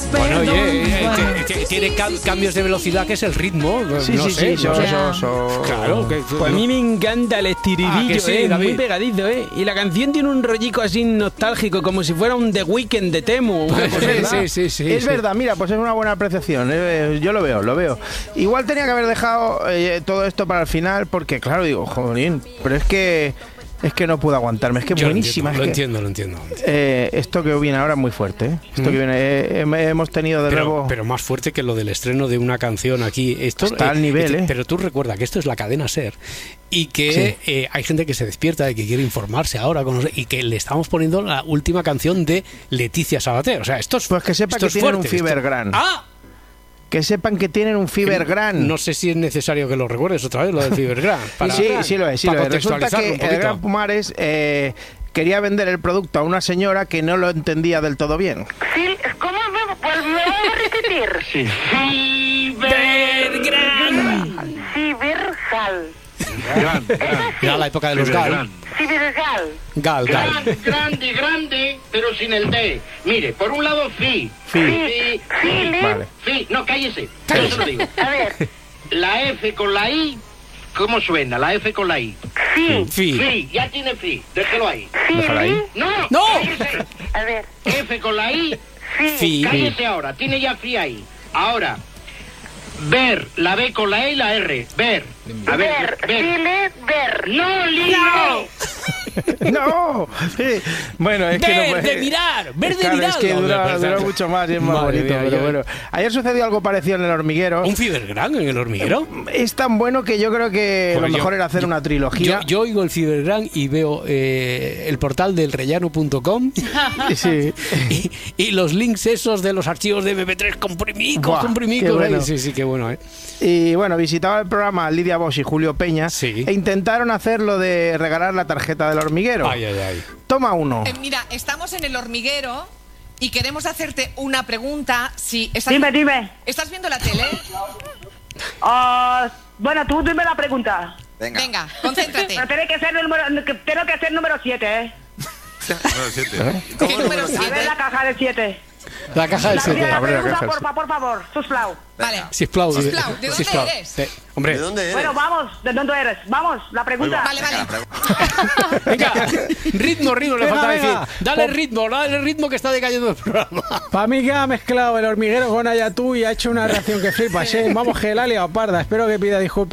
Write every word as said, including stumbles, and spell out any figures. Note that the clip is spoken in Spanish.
Bueno, perdón. oye, eh, Bueno. que- que tiene cam- cambios de velocidad que es el ritmo. Sí, no sí, sé, sí, no so- sé. so- so- Claro, que, Pues a mí me encanta el estiridillo, Ah, que sí, eh, David. muy pegadizo, ¿eh? Y la canción tiene un rollico así nostálgico, como si fuera un The Weeknd de Temu. una cosa Sí, así. sí, sí, sí, es sí. verdad, mira, pues es una buena apreciación. eh, yo lo veo, lo veo. Igual tenía que haber dejado eh, todo esto para el final, porque claro, digo, jolín, pero es que es que no puedo aguantarme, es que es Yo lo buenísima. entiendo, lo es que, entiendo, lo entiendo. eh, esto que viene ahora es muy fuerte. ¿eh? Esto Mm. que viene, eh, hem- hemos tenido de Pero, nuevo. pero más fuerte que lo del estreno de una canción aquí. Esto, Está al nivel, este- ¿eh? Pero tú recuerda que esto es la cadena SER y que Sí. eh, hay gente que se despierta y que quiere informarse ahora con los- y que le estamos poniendo la última canción de Leticia Sabater. O sea, esto es Pues que sepa esto que es tienen un fuerte, esto- Fever Gran. ¡Ah! Que sepan que tienen un Fever Gran. No sé si es necesario que lo recuerdes otra vez, lo del Fever Gran. para- sí, sí lo es, sí para lo es. Resulta contextualizarlo que un el poquito. Gran Pumares eh, quería vender el producto a una señora que no lo entendía del todo bien. Sí, ¿cómo me, pues, me voy a repetir? Sí. Cibergal. Cibergal. Gran, gran. Era la época de los Gal. Gran. Cibergal. Gal, Gal. Gran, grande, grande, pero sin el D. Mire, por un lado, fi. Fi. Fi, fi, Vale. fi. No, cállese. Yo se lo digo. A ver. La F con la I, ¿cómo suena? La F con la I. Sí. Fi. Fi, ya tiene fi. Déjelo ahí. Déjala ahí. Sí. No, ¡No! cállese. A ver. F con la I, Sí. Fi. cállese ahora. Tiene ya fi ahí. Ahora, ver, la B con la E y la R. Ver. A ver, Ver. ver. Dile ver. No, lío. ¡No! Sí. Bueno, es que no Ver, puede- de mirar, ver de Claro, mirar. es que No, dura, pero- dura mucho más y es más Madre bonito, mía, pero yo- bueno. Ayer sucedió algo parecido en El Hormiguero. ¿Un Fever Gran en el hormiguero? Es tan bueno que yo creo que Joder, lo mejor yo- era hacer yo- una trilogía. Yo, yo oigo el Cibergran y veo eh, el portal del rellano punto com Sí. y, y los links esos de los archivos de eme pe tres comprimicos, Buah, comprimicos. qué bueno. eh. Sí, sí, qué bueno, ¿eh? Y bueno, visitaba el programa Lidia Bosch y Julio Peña Sí. e intentaron hacer lo de regalar la tarjeta del hormiguero. Ay, ay, ay. Toma uno. Eh, mira, estamos en el hormiguero y queremos hacerte una pregunta. Si estás, Dime, dime. ¿Estás viendo la tele? Ah, bueno, tú dime la pregunta. Venga. Venga, concéntrate. Pero tiene que ser el número, que- tiene que ser número siete, ¿eh? Número siete. ¿Qué número A ver siete? la caja de siete. La caja del La siete. primera Abre la pregunta, caja del porfa, por favor, Susplau. Vale. Sisplau. Sisplau, ¿de dónde Sisplau. eres? Sí. Hombre, ¿De dónde eres? Bueno, vamos, ¿de dónde eres? Vamos, la pregunta. Vale, vale. venga, ritmo, ritmo, le Venga, falta venga. decir. Dale ritmo, dale ritmo que está decayendo el programa. Para mí que ha mezclado el hormiguero con Ayatú y ha hecho una reacción que flipas, ¿eh? Vamos, que la ha liado parda. Espero que pida disculpas.